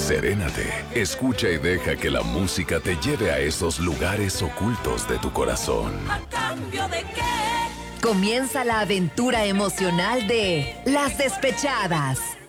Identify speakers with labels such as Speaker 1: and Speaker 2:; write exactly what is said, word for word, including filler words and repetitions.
Speaker 1: Serénate, escucha y deja que la música te lleve a esos lugares ocultos de tu corazón.
Speaker 2: ¿A cambio de qué?
Speaker 3: Comienza la aventura emocional de Las Despechadas.